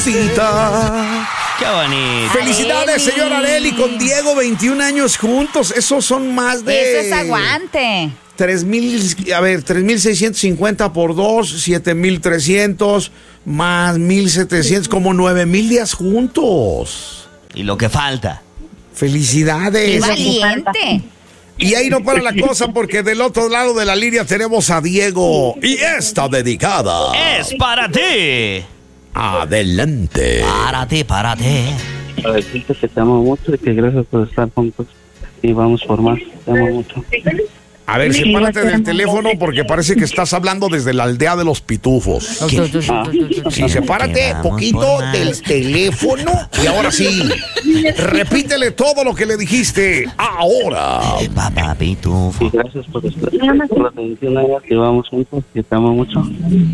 Cita. Qué bonito. Felicidades, señora Arely, con Diego, 21 años juntos. Esos son más de... Eso es aguante. 3,650 por 2, 7,300 más 1,700, como 9,000 días juntos. Y lo que falta. Felicidades. Valiente. Y ahí no para la cosa, porque del otro lado de la línea tenemos a Diego. Y esta dedicada. Es para ti. Adelante. Párate. Para decirte que te amo mucho y que gracias por estar juntos. Y vamos por más. Te amo mucho. A ver, sepárate del teléfono porque parece que estás hablando desde la aldea de los pitufos. Sí, sepárate poquito del teléfono y ahora sí, repítele todo lo que le dijiste ahora. Papá pitufo. Y gracias por estar por las 21 años que vamos juntos. Que te amo mucho.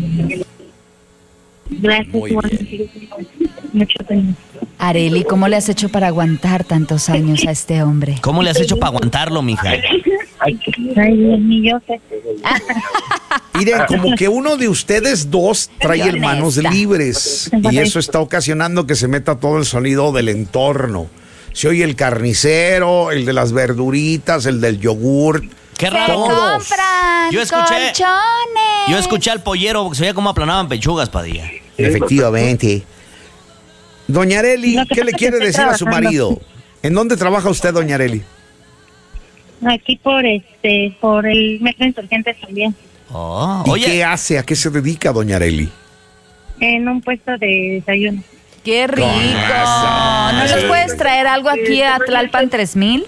Gracias, Muy mucho cariño. Arely, ¿cómo le has hecho para aguantar tantos años a este hombre? ¿Cómo le has hecho para aguantarlo, mija? Ay, Dios mío, sé. Miren, como que uno de ustedes dos trae Qué manos honesta. libres y eso está ocasionando que se meta todo el sonido del entorno. Se oye el carnicero, el de las verduritas, el del yogur. Qué Se raro. compran Yo escuché- colchones. Yo escuché al pollero porque se veía cómo aplanaban pechugas, Padilla. Efectivamente. Doña Arely, Lo que ¿qué le pasa es que quiere estoy decir a su trabajando. marido? ¿En dónde trabaja usted, doña Arely? Aquí por el Metro Insurgentes también. Oh, ¿Y oye, qué hace? ¿A qué se dedica, doña Arely? En un puesto de desayuno. ¡Qué rico! razón. ¿No nos puedes traer algo aquí a Tlalpan 3000?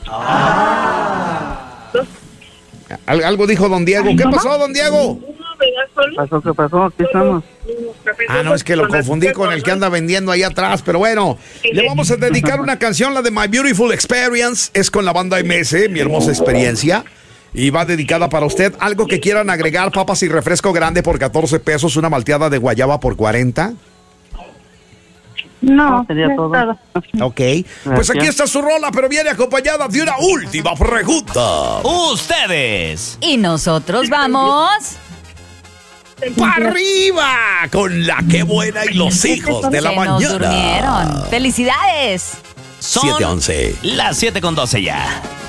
Algo dijo don Diego. ¿Qué pasó, don Diego? ¿Qué pasó? Aquí estamos. Ah, no, es que lo confundí con el que anda vendiendo ahí atrás, pero bueno, le vamos a dedicar una canción, la de My Beautiful Experience, es con la banda MS, Mi Hermosa Experiencia, y va dedicada para usted. Algo que quieran agregar, papas y refresco grande por 14 pesos, una malteada de guayaba por 40. No, Sería no es todo. Ok, pues aquí está su rola, pero viene acompañada de una última pregunta. ustedes. Y nosotros vamos... ¡Para arriba! Con la que buena y los hijos de la Se nos mañana. durmieron. ¡Felicidades! Son 7:11. las 7:12 ya.